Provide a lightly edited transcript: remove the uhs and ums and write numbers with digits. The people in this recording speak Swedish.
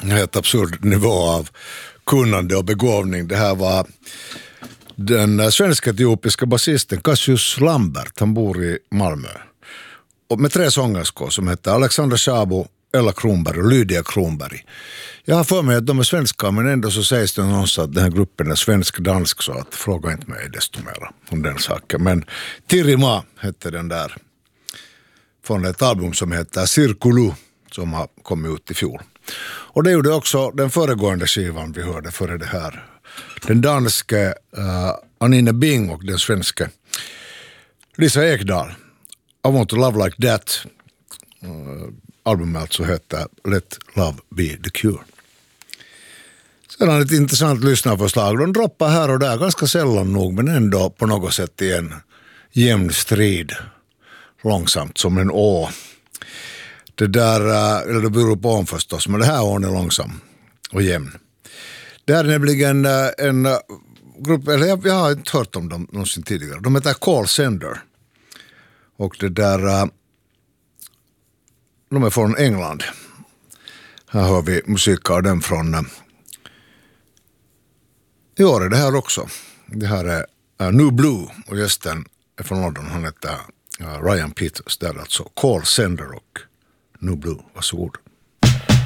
helt absurd nivå av kunnande och begåvning. Det här var den svensk-etiopiska basisten Cassius Lambert. Han bor i Malmö. Och med 3 sångerskor som heter Alexandra Szabo, Ella Kronberg och Lydia Kronberg. Jag har för mig att de är svenska, men ändå så sägs det någonstans att den här gruppen är svensk-dansk, så att fråga inte mig desto mer om den saken. Men Tirima hette den där från ett album som heter Cirkulu som har kommit ut i fjol. Och det gjorde också den föregående skivan vi hörde före det här. Den danske Anine Bing och den svenska Lisa Ekdahl. I want to love like that. Albumet alltså heter Let Love Be the Cure. Sedan ett intressant lyssnarförslag. De droppar här och där, ganska sällan nog, men ändå på något sätt i en jämn strid. Långsamt som en å. Det där, eller det beror på om förstås, men det här ån är långsam och jämn. Det här är nämligen en grupp, eller jag har inte hört om dem någonsin tidigare. De heter Call Sender. Och det där, de är från England. Här hör vi musik av den från i år är det här också. Det här är New Blue och gästen är från London. Han heter Ryan Peters. Det är alltså Call Sender och New Blue. Varsågod.